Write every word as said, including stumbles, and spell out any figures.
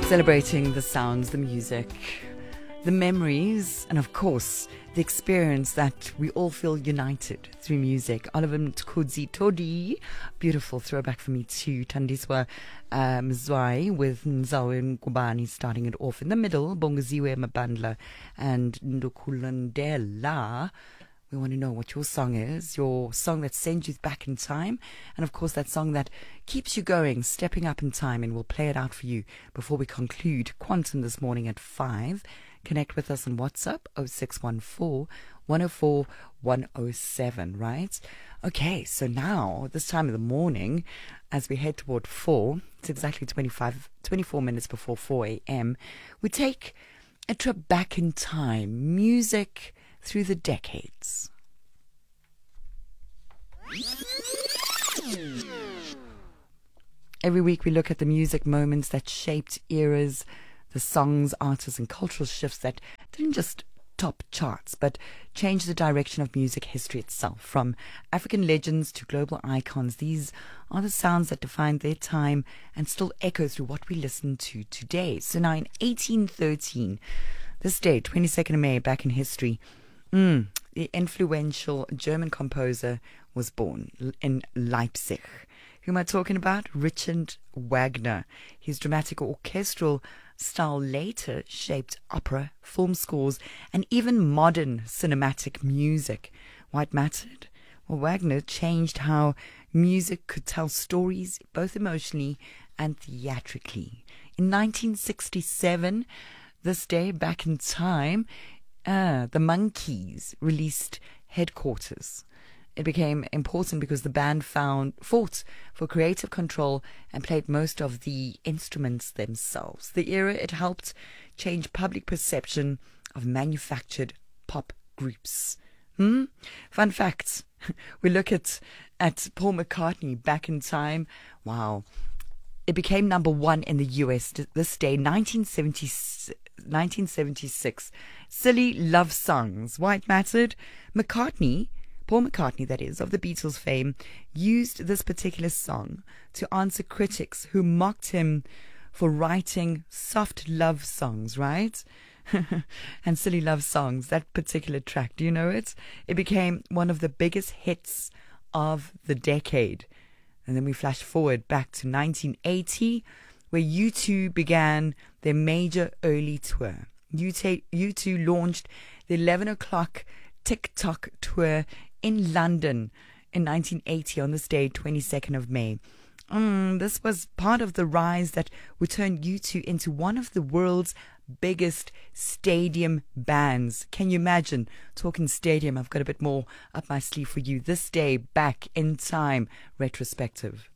Celebrating the sounds, the music, the memories, and of course, the experience that we all feel united through music. Oliver Mtukudzi Todi, beautiful throwback for me too. Tandiswa uh, Mzwai with Nzawe Nkubani starting it off in the middle. Bongaziwe Mabandla and Ndukulandela. We want to know what your song is, your song that sends you back in time, and of course that song that keeps you going, stepping up in time, and we'll play it out for you before we conclude Quantum this morning at five. Connect with us on WhatsApp, oh six one four, one oh four, one oh seven, right? Okay, so now, this time of the morning, as we head toward four, it's exactly twenty-five, twenty-four minutes before four a.m., we take a trip back in time, music through the decades. Every week we look at the music moments that shaped eras, the songs, artists, and cultural shifts that didn't just top charts, but changed the direction of music history itself. From African legends to global icons, these are the sounds that defined their time and still echo through what we listen to today. So now in eighteen thirteen, this day, twenty-second of May, back in history, Mm, the influential German composer was born in Leipzig. Who am I talking about? Richard Wagner. His dramatic orchestral style later shaped opera, film scores, and even modern cinematic music. Why it mattered? Well, Wagner changed how music could tell stories, both emotionally and theatrically. In nineteen sixty-seven, this day back in time, Ah, the Monkees released Headquarters. It became important because the band found fought for creative control and played most of the instruments themselves. The era it helped change public perception of manufactured pop groups. Hmm? Fun facts. We look at, at Paul McCartney back in time. Wow. It became number one in the U S this day, nineteen seventy-six. Silly Love Songs. Why it mattered? McCartney, Paul McCartney that is, of the Beatles fame, used this particular song to answer critics who mocked him for writing soft love songs, right? And Silly Love Songs, that particular track, do you know it? It became one of the biggest hits of the decade. And then we flash forward back to nineteen eighty, where U two began their major early tour. U two launched the eleven o'clock TikTok tour in London in nineteen eighty on this day, twenty-second of May. Mm, this was part of the rise that would turn U two into one of the world's biggest stadium bands. Can you imagine? Talking stadium, I've got a bit more up my sleeve for you. This day, back in time, retrospective.